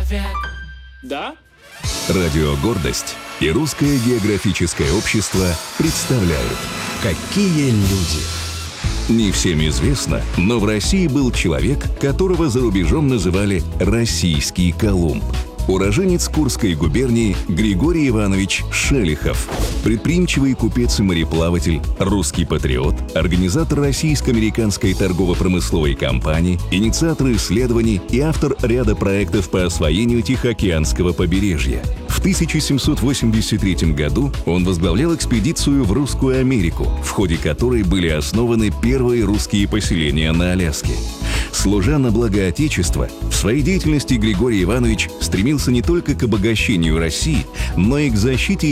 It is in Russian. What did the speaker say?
человек. Да? Радио «Гордость» и Русское географическое общество представляют «Какие люди». Не всем известно, но в России был человек, которого за рубежом называли «Российский Колумб». Уроженец Курской губернии Григорий Иванович Шелихов. Предприимчивый купец и мореплаватель, русский патриот, организатор российско-американской торгово-промысловой компании, инициатор исследований и автор ряда проектов по освоению Тихоокеанского побережья. В 1783 году он возглавлял экспедицию в Русскую Америку, в ходе которой были основаны первые русские поселения на Аляске. Служа на благо Отечества, в своей деятельности Григорий Иванович стремился не только к обогащению России, но и к защите